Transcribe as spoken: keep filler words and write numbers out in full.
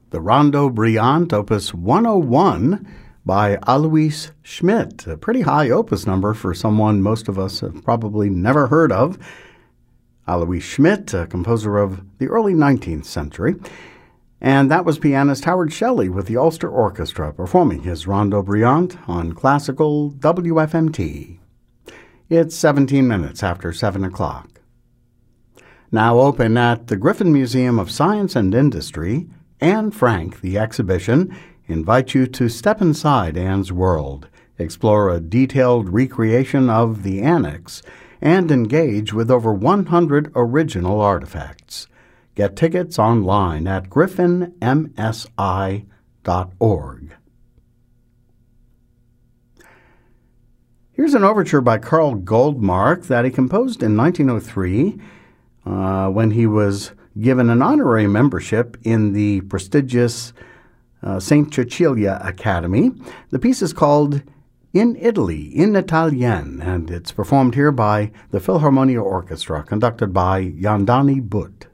the Rondo Brillante, Opus one oh one by Alois Schmidt, a pretty high opus number for someone most of us have probably never heard of. Alois Schmidt, a composer of the early nineteenth century. And that was pianist Howard Shelley with the Ulster Orchestra performing his Rondo Brillante on classical W F M T. It's seventeen minutes after seven o'clock. Now open at the Griffin Museum of Science and Industry, Anne Frank, the exhibition, invites you to step inside Anne's world, explore a detailed recreation of the annex, and engage with over one hundred original artifacts. Get tickets online at griffin m s i dot org. Here's an overture by Carl Goldmark that he composed in nineteen oh three uh, when he was given an honorary membership in the prestigious uh, Saint Cecilia Academy. The piece is called In Italy, in Italien, and it's performed here by the Philharmonia Orchestra, conducted by Yandani Butt.